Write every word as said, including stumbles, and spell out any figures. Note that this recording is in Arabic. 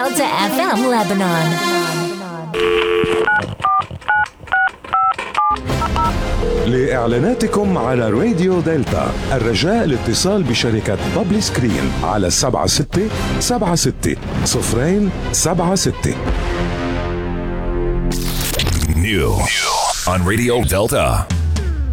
Delta إف إم Lebanon. لإعلاناتكم على راديو دلتا الرجاء الاتصال بشركة بابلي سكرين على سبعة ستة سبعة ستة صفرين سبعة ستة. New on Radio Delta.